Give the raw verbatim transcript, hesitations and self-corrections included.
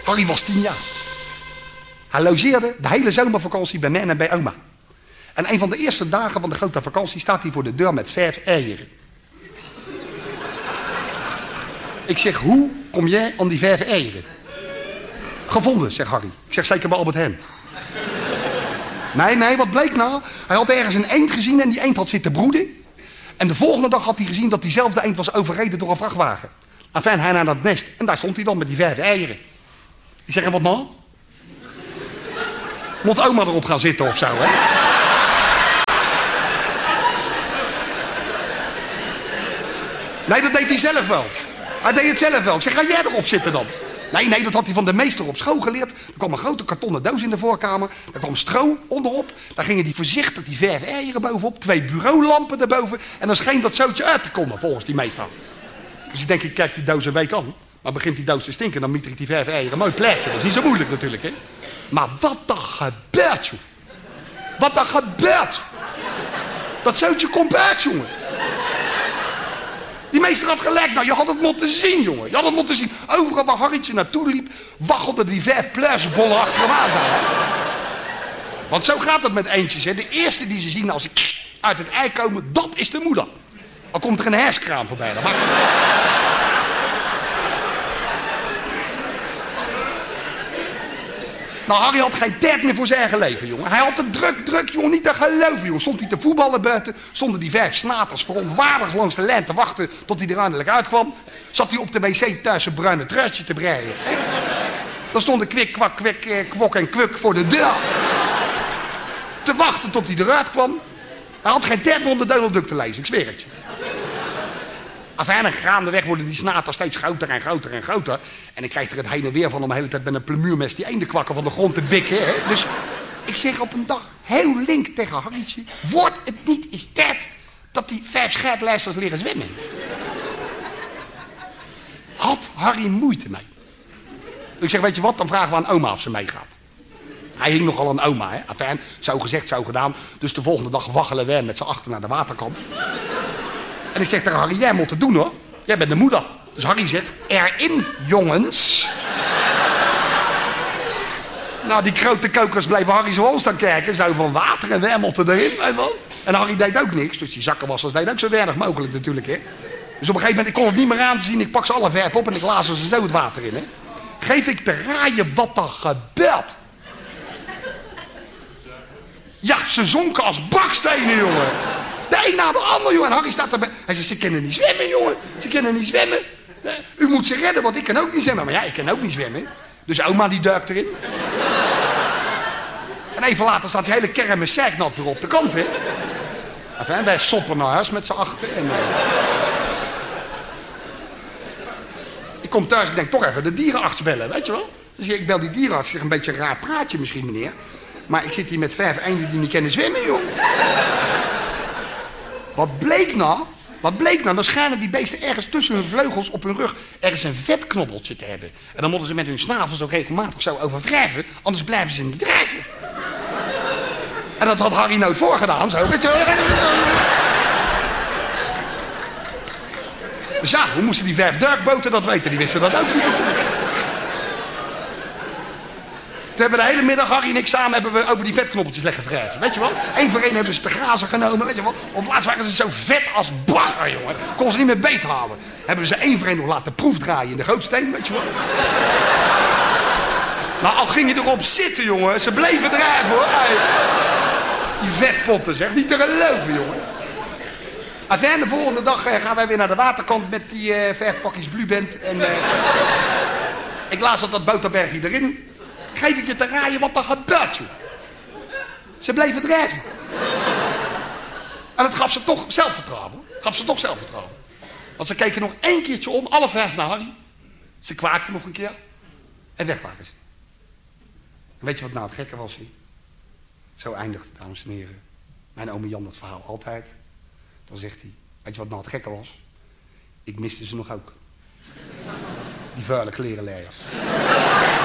Harry was tien jaar. Hij logeerde de hele zomervakantie bij mij en bij oma. En een van de eerste dagen van de grote vakantie staat hij voor de deur met vijf eieren. Ik zeg, hoe kom jij aan die vijf eieren? Gevonden, zegt Harry. Ik zeg, zeker bij Albert Heijn. Nee, nee, wat bleek nou? Hij had ergens een eend gezien en die eend had zitten broeden. En de volgende dag had hij gezien dat diezelfde eend was overreden door een vrachtwagen. Enfin, hij naar dat nest. En daar stond hij dan met die vijf eieren. Ik zeg, en wat nou? Moet oma erop gaan zitten of zo, hè? Nee, dat deed hij zelf wel. Hij deed het zelf wel. Ik zeg, ga jij erop zitten dan? Nee, nee, dat had hij van de meester op school geleerd. Er kwam een grote kartonnen doos in de voorkamer. Daar kwam stro onderop. Daar gingen die voorzichtig die vijf eieren bovenop. Twee bureaulampen erboven. En dan scheen dat zootje uit te komen, volgens die meester. Dus ik denk, ik kijk die doos een week aan. Maar begint die doos te stinken, dan mieter ik die vijf eieren. Mooi plekje, dat is niet zo moeilijk natuurlijk, hè. Maar wat er gebeurt, joh. Wat er gebeurt. Dat zootje komt uit, jongen. Die meester had gelijk, nou, je had het moeten zien, jongen. Je had het moeten zien. Overal waar Harrietje naartoe liep, waggelden die vijf pluisbollen achter hem aan. Want zo gaat het met eendjes, hè. De eerste die ze zien als ze uit het ei komen, dat is de moeder. Dan komt er een herskraan voorbij. Dan maakt... Nou, Harry had geen tijd meer voor zijn eigen leven, jongen. Hij had het druk, druk, jongen, niet te geloven, jongen. Stond hij te voetballen buiten, stonden die vijf snaters verontwaardigd langs de lijn te wachten tot hij er eindelijk uitkwam. Zat hij op de wc thuis een bruine truitje te breien. Hè? Dan stonden kwik, kwak, kwik, eh, kwok en kwuk voor de deur. Te wachten tot hij eruit kwam. Hij had geen tijd meer om de Donald Duck te lezen, ik zweer het je. Enfin, en gaandeweg worden die snaters steeds groter en groter en groter. En ik krijg er het heen en weer van om de hele tijd met een plemuurmes die eendenkwakken van de grond te bikken. Hè? Dus ik zeg op een dag heel link tegen Harrietje: wordt het niet eens tijd dat die vijf scherplijsters leren zwemmen? Had Harry moeite mee. Ik zeg, weet je wat, dan vragen we aan oma of ze meegaat. Hij hing nogal aan oma, hè. Enfin, zo gezegd, zo gedaan. Dus de volgende dag waggelen we met z'n achter naar de waterkant. En ik zeg tegen Harry, jij moet het doen, hoor. Jij bent de moeder. Dus Harry zegt, erin, jongens. Nou, die grote kokers bleven Harry zo staan kijken. Zo van water en wij moeten erin. En Harry deed ook niks. Dus die zakkenwassers deden ook zo weinig mogelijk natuurlijk, hè. Dus op een gegeven moment, ik kon het niet meer aan te zien. Ik pak ze alle vijf op en ik laat ze zo het water in, hè. Geef ik te raaien wat er gebeurt. Ja, ze zonken als bakstenen, jongen. De een na de ander, jongen. En Harry staat erbij. Hij zegt, ze kunnen niet zwemmen, jongen. Ze kunnen niet zwemmen. U moet ze redden, want ik kan ook niet zwemmen. Maar ja, ik kan ook niet zwemmen. Dus oma die duikt erin. En even later staat die hele kermis zeiknat weer op de kant, hè. Enfin, wij soppen naar huis met z'n achter. En, uh... ik kom thuis en denk toch even de dierenarts bellen, weet je wel. Dus ik bel die dierenarts. Ik zeg, een beetje een raar praatje misschien, meneer. Maar ik zit hier met vijf eenden die niet kunnen zwemmen, joh. Wat bleek nou? Wat bleek nou? Dan schijnen die beesten ergens tussen hun vleugels op hun rug ergens een vetknobbeltje te hebben. En dan moeten ze met hun snavel zo regelmatig zo over wrijven, anders blijven ze niet drijven. En dat had Harry nooit voorgedaan, zo. Weet je wel? Dus ja, hoe moesten die vijf duikboten dat weten? Die wisten dat ook niet natuurlijk. Toen hebben we de hele middag, Harry en ik samen, hebben we over die vetknobbeltjes leggen wrijven. Weet je wel? Eén voor één hebben ze te grazen genomen. Weet je wel? Op laatst waren ze zo vet als bagger, jongen. Kon ze niet meer beet houden. Hebben ze één voor één nog laten proefdraaien in de gootsteen, weet je wel? Nou, al ging je erop zitten, jongen. Ze bleven drijven, hoor. Hey. Die vetpotten, zeg. Niet te geloven, jongen. En de volgende dag uh, gaan wij weer naar de waterkant met die uh, vijf pakjes Blubend. En uh, ik laat dat dat boterbergje erin. Geef ik je te raaien wat er gebeurt, joh. Ze bleven drijven. En het gaf ze toch zelfvertrouwen. Gaf ze toch zelfvertrouwen. Want ze keken nog één keertje om, alle vijf naar Harry. Ze kwaakten nog een keer. En weg waren ze. En weet je wat nou het gekke was? He? Zo eindigt het, dames en heren. Mijn oom Jan dat verhaal altijd. Dan zegt hij, weet je wat nou het gekke was? Ik miste ze nog ook. Die vuile klerenleiers.